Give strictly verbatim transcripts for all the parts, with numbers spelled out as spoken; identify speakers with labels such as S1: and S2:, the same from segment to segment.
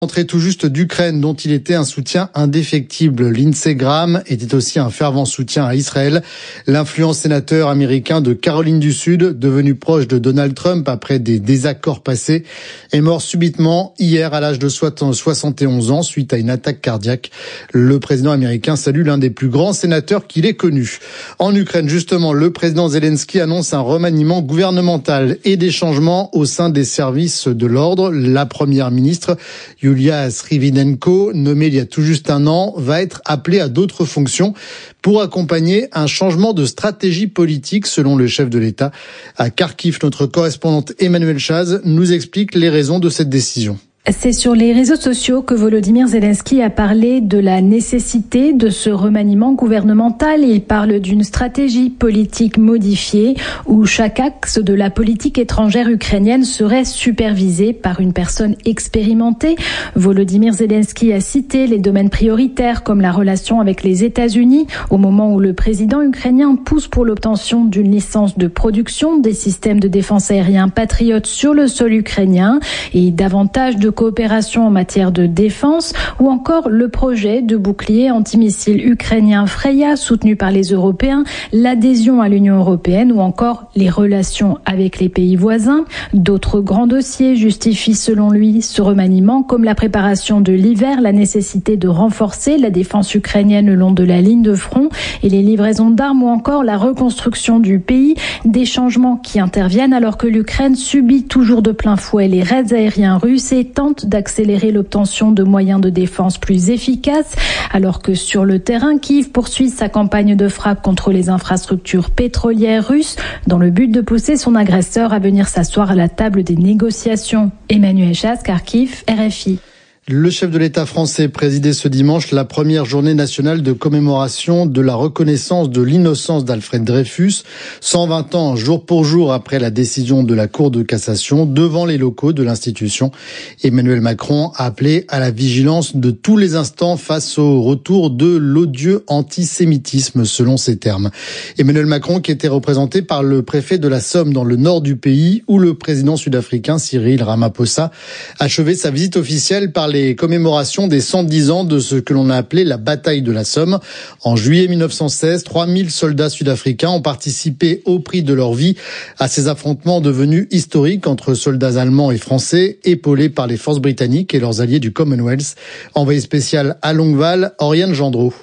S1: Entré tout juste d'Ukraine, dont il était un soutien indéfectible. Lindsey Graham était aussi un fervent soutien à Israël. L'influent sénateur américain de Caroline du Sud, devenu proche de Donald Trump après des désaccords passés, est mort subitement hier à l'âge de soixante et onze ans suite à une attaque cardiaque. Le président américain salue l'un des plus grands sénateurs qu'il ait connu. En Ukraine, justement, le président Zelensky annonce un remaniement gouvernemental et des changements au sein des services de l'ordre. La première ministre, Yulia Srividenko, nommée il y a tout juste un an, va être appelée à d'autres fonctions pour accompagner un changement de stratégie politique, selon le chef de l'État. À Kharkiv, notre correspondante Emmanuelle Chaz nous explique les raisons de cette décision.
S2: C'est sur les réseaux sociaux que Volodymyr Zelensky a parlé de la nécessité de ce remaniement gouvernemental. Il parle d'une stratégie politique modifiée où chaque axe de la politique étrangère ukrainienne serait supervisé par une personne expérimentée. Volodymyr Zelensky a cité les domaines prioritaires comme la relation avec les États-Unis au moment où le président ukrainien pousse pour l'obtention d'une licence de production des systèmes de défense aérien Patriot sur le sol ukrainien et davantage de coopération en matière de défense ou encore le projet de bouclier antimissile ukrainien Freya soutenu par les Européens, l'adhésion à l'Union européenne ou encore les relations avec les pays voisins. D'autres grands dossiers justifient selon lui ce remaniement comme la préparation de l'hiver, la nécessité de renforcer la défense ukrainienne le long de la ligne de front et les livraisons d'armes ou encore la reconstruction du pays, des changements qui interviennent alors que l'Ukraine subit toujours de plein fouet les raids aériens russes et tente d'accélérer l'obtention de moyens de défense plus efficaces, alors que sur le terrain, Kiev poursuit sa campagne de frappe contre les infrastructures pétrolières russes dans le but de pousser son agresseur à venir s'asseoir à la table des négociations. Emmanuelle Chaz, Kharkiv, R F I.
S1: Le chef de l'État français présidait ce dimanche la première journée nationale de commémoration de la reconnaissance de l'innocence d'Alfred Dreyfus, cent vingt ans jour pour jour après la décision de la Cour de cassation devant les locaux de l'institution. Emmanuel Macron a appelé à la vigilance de tous les instants face au retour de l'odieux antisémitisme, selon ses termes. Emmanuel Macron qui était représenté par le préfet de la Somme dans le nord du pays où le président sud-africain Cyril Ramaphosa achevait sa visite officielle par les commémorations des cent dix ans de ce que l'on a appelé la bataille de la Somme. En juillet mille neuf cent seize, trois mille soldats sud-africains ont participé au prix de leur vie à ces affrontements devenus historiques entre soldats allemands et français, épaulés par les forces britanniques et leurs alliés du Commonwealth. Envoyé spécial à Longueval, Oriane Gendreau.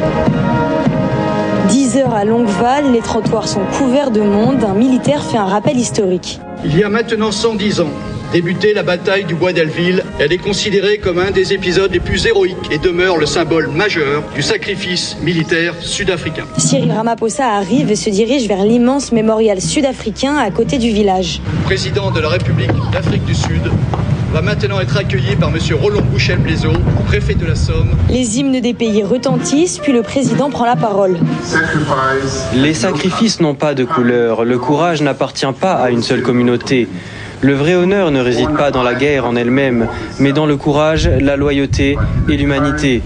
S3: dix heures à Longueval, les trottoirs sont couverts de monde. Un militaire fait un rappel historique.
S4: Il y a maintenant cent dix ans, débutait la bataille du Bois d'Elleville. Elle est considérée comme un des épisodes les plus héroïques et demeure le symbole majeur du sacrifice militaire sud-africain.
S3: Cyril Ramaphosa arrive et se dirige vers l'immense mémorial sud-africain à côté du village.
S4: Le président de la République d'Afrique du Sud va maintenant être accueilli par M. Roland Bouchel-Blaiseau, préfet de la Somme.
S3: Les hymnes des pays retentissent, puis le président prend la parole.
S5: Les sacrifices n'ont pas de couleur. Le courage n'appartient pas à une seule communauté. Le vrai honneur ne réside pas dans la guerre en elle-même, mais dans le courage, la loyauté et l'humanité.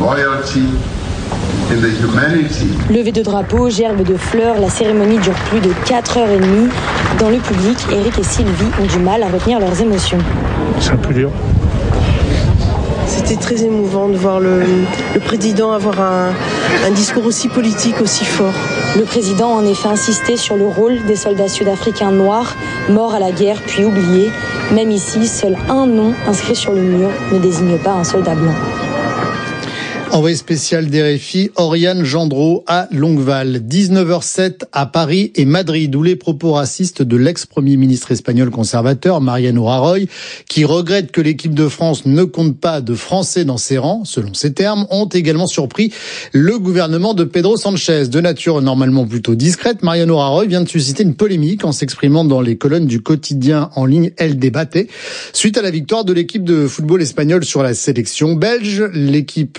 S3: Levée de drapeau, gerbe de fleurs, la cérémonie dure plus de quatre heures trente. Dans le public, Eric et Sylvie ont du mal à retenir leurs émotions.
S6: C'est un peu dur.
S7: C'était très émouvant de voir le, le président avoir un, un discours aussi politique, aussi fort.
S3: Le président a en effet insisté sur le rôle des soldats sud-africains noirs, morts à la guerre puis oubliés. Même ici, seul un nom inscrit sur le mur ne désigne pas un soldat blanc.
S1: Envoyé spécial d'R F I, Oriane Gendreau à Longueval. dix-neuf heures sept à Paris et Madrid, où les propos racistes de l'ex-premier ministre espagnol conservateur, Mariano Rajoy, qui regrette que l'équipe de France ne compte pas de Français dans ses rangs, selon ses termes, ont également surpris le gouvernement de Pedro Sanchez. De nature normalement plutôt discrète, Mariano Rajoy vient de susciter une polémique en s'exprimant dans les colonnes du quotidien en ligne El Debate. Suite à la victoire de l'équipe de football espagnol sur la sélection belge, l'équipe de football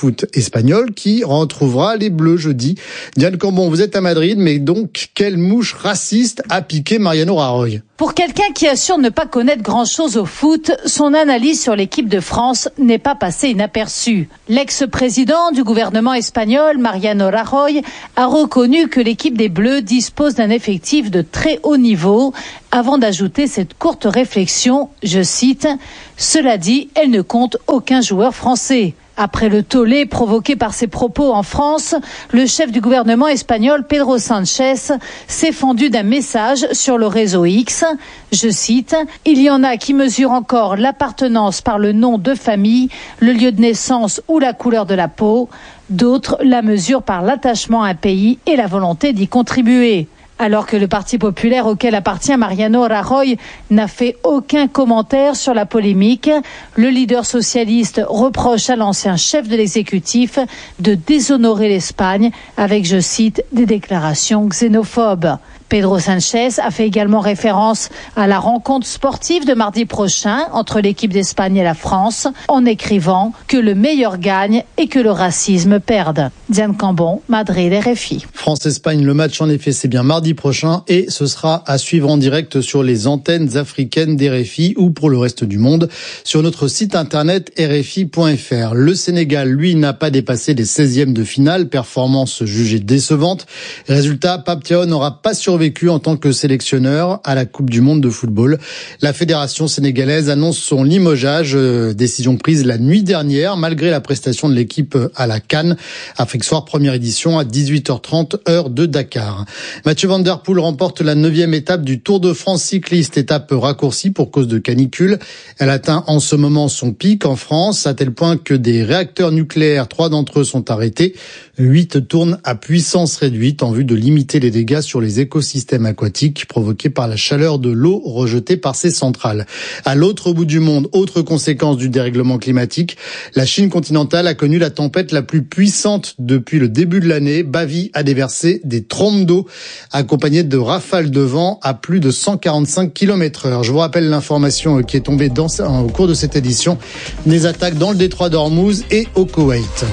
S1: foot espagnol qui retrouvera les Bleus jeudi. Diane Cambon, vous êtes à Madrid, mais donc quelle mouche raciste a piqué Mariano Rajoy ?
S6: Pour quelqu'un qui assure ne pas connaître grand-chose au foot, son analyse sur l'équipe de France n'est pas passée inaperçue. L'ex-président du gouvernement espagnol, Mariano Rajoy, a reconnu que l'équipe des Bleus dispose d'un effectif de très haut niveau, avant d'ajouter cette courte réflexion, je cite, « Cela dit, elle ne compte aucun joueur français ». Après le tollé provoqué par ses propos en France, le chef du gouvernement espagnol, Pedro Sánchez, s'est fendu d'un message sur le réseau X. Je cite, « Il y en a qui mesurent encore l'appartenance par le nom de famille, le lieu de naissance ou la couleur de la peau. D'autres la mesurent par l'attachement à un pays et la volonté d'y contribuer. » Alors que le Parti populaire auquel appartient Mariano Rajoy n'a fait aucun commentaire sur la polémique, le leader socialiste reproche à l'ancien chef de l'exécutif de déshonorer l'Espagne avec, je cite, des déclarations xénophobes. Pedro Sánchez a fait également référence à la rencontre sportive de mardi prochain entre l'équipe d'Espagne et la France en écrivant que le meilleur gagne et que le racisme perde. Diane Cambon, Madrid, R F I.
S1: France-Espagne, le match en effet c'est bien mardi prochain et ce sera à suivre en direct sur les antennes africaines d'R F I ou pour le reste du monde sur notre site internet r f i point f r. Le Sénégal, lui, n'a pas dépassé les seizièmes de finale, performance jugée décevante. Résultat, Pape Thiaw n'aura pas survécu en tant que sélectionneur à la Coupe du Monde de football. La fédération sénégalaise annonce son limogeage, euh, décision prise la nuit dernière malgré la prestation de l'équipe à la CAN. Afrique Soir, première édition à dix-huit heures trente, heure de Dakar. Mathieu Van Der Poel remporte la neuvième étape du Tour de France cycliste, étape raccourcie pour cause de canicule. Elle atteint en ce moment son pic en France, à tel point que des réacteurs nucléaires, trois d'entre eux sont arrêtés. Huit tournent à puissance réduite en vue de limiter les dégâts sur les écosystèmes aquatiques provoqués par la chaleur de l'eau rejetée par ces centrales. À l'autre bout du monde, autre conséquence du dérèglement climatique, la Chine continentale a connu la tempête la plus puissante depuis le début de l'année. Bavi a déversé des trompes d'eau accompagnées de rafales de vent à plus de cent quarante-cinq kilomètres heure. Je vous rappelle l'information qui est tombée dans, au cours de cette édition, des attaques dans le détroit d'Ormuz et au Koweït.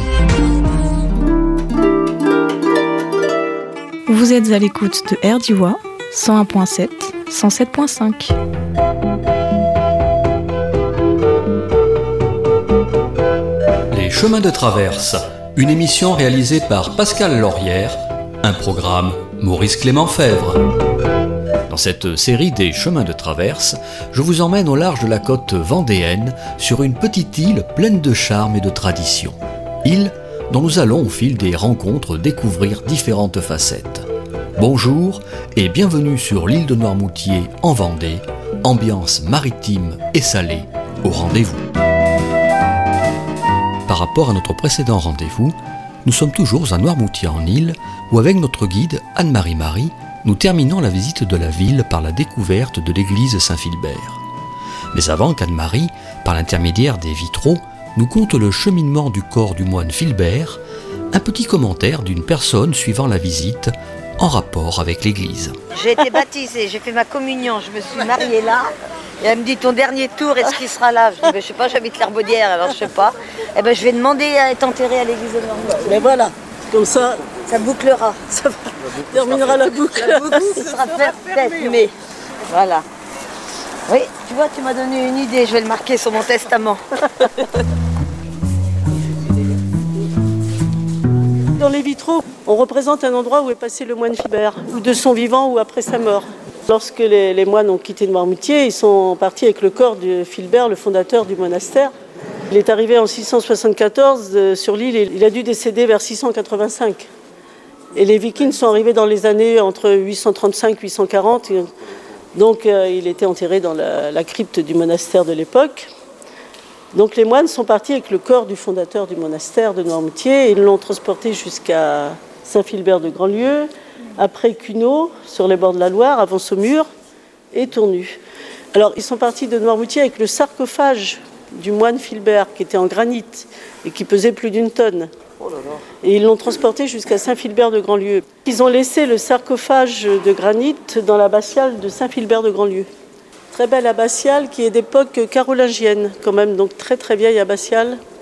S8: Vous êtes à l'écoute de R D W A, cent un point sept, cent sept point cinq.
S9: Les chemins de traverse, une émission réalisée par Pascal Laurière, un programme Maurice Clément Fèvre. Dans cette série des chemins de traverse, je vous emmène au large de la côte vendéenne sur une petite île pleine de charme et de tradition. Île dont nous allons au fil des rencontres découvrir différentes facettes. Bonjour et bienvenue sur l'île de Noirmoutier en Vendée, ambiance maritime et salée au rendez-vous. Par rapport à notre précédent rendez-vous, nous sommes toujours à Noirmoutier en île où avec notre guide Anne-Marie Marie, nous terminons la visite de la ville par la découverte de l'église Saint-Philbert. Mais avant qu'Anne-Marie, par l'intermédiaire des vitraux, nous conte le cheminement du corps du moine Philbert, un petit commentaire d'une personne suivant la visite en rapport avec l'église.
S10: J'ai été baptisée, j'ai fait ma communion, je me suis mariée là. Et elle me dit, ton dernier tour, est-ce qu'il sera là? Je dis, ben, je sais pas, j'habite l'Herbaudière, alors je sais pas. Et ben, je vais demander à être enterrée à l'église de Noirmoutier.
S7: Mais voilà, comme ça,
S10: ça bouclera. Ça
S7: terminera la boucle.
S10: La boucle sera faite, mais voilà. Oui, tu vois, tu m'as donné une idée, je vais le marquer sur mon testament.
S7: Dans les vitraux, on représente un endroit où est passé le moine Philbert, ou de son vivant ou après sa mort. Lorsque les, les moines ont quitté Noirmoutier, ils sont partis avec le corps de Philbert, le fondateur du monastère. Il est arrivé en six cent soixante-quatorze euh, sur l'île et il a dû décéder vers six cent quatre-vingt-cinq. Et les Vikings sont arrivés dans les années entre huit cent trente-cinq et huit cent quarante. Donc euh, il était enterré dans la, la crypte du monastère de l'époque. Donc les moines sont partis avec le corps du fondateur du monastère de Noirmoutier et ils l'ont transporté jusqu'à Saint-Philbert de Grandlieu, après Cuneau, sur les bords de la Loire, avant Saumur et Tournu. Alors ils sont partis de Noirmoutier avec le sarcophage du moine Philbert qui était en granit et qui pesait plus d'une tonne. Et ils l'ont transporté jusqu'à Saint-Philbert de Grandlieu. Ils ont laissé le sarcophage de granit dans l'abbatiale de Saint-Philbert de Grandlieu. Très belle abbatiale qui est d'époque carolingienne quand même, donc très très vieille abbatiale.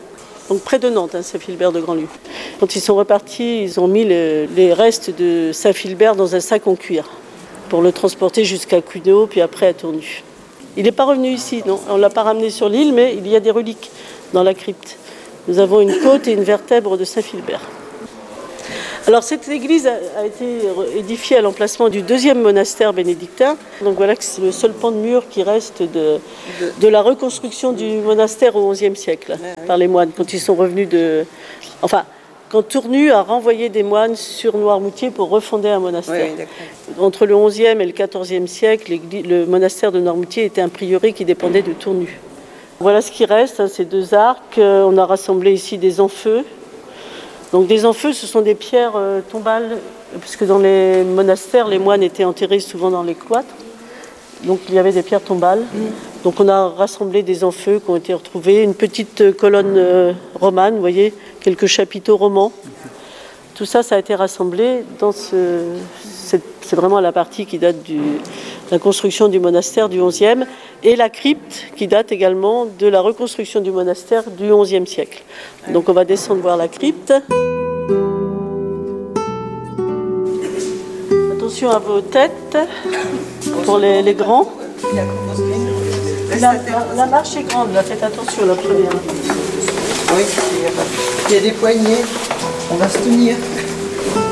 S7: donc près de Nantes, hein, Saint-Philbert de Grandlieu. Quand ils sont repartis, ils ont mis le, les restes de Saint-Philbert dans un sac en cuir pour le transporter jusqu'à Cuno, puis après à Tournu. Il n'est pas revenu ici, non, on ne l'a pas ramené sur l'île, mais il y a des reliques dans la crypte. Nous avons une côte et une vertèbre de Saint-Philbert. Alors cette église a été édifiée à l'emplacement du deuxième monastère bénédictin. Donc voilà que c'est le seul pan de mur qui reste de, de la reconstruction du monastère au onzième siècle par les moines, quand ils sont revenus de... Enfin, quand Tournu a renvoyé des moines sur Noirmoutier pour refonder un monastère. Oui, entre le onzième et le quatorzième siècle, le monastère de Noirmoutier était un prieuré qui dépendait de Tournu. Voilà ce qui reste, hein, ces deux arcs. On a rassemblé ici des enfeux. Donc des enfeux, ce sont des pierres euh, tombales, puisque dans les monastères, les moines étaient enterrés souvent dans les cloîtres. Donc il y avait des pierres tombales. Mmh. Donc on a rassemblé des enfeux qui ont été retrouvés, une petite colonne euh, romane, vous voyez, quelques chapiteaux romans. Tout ça, ça a été rassemblé dans ce... C'est, c'est vraiment la partie qui date de la construction du monastère du onzième et la crypte qui date également de la reconstruction du monastère du onzième siècle. Donc on va descendre voir la crypte. Attention à vos têtes pour les, les grands. La, la, la marche est grande, là, faites attention la première.
S11: Oui, il y a des poignées, on va se tenir.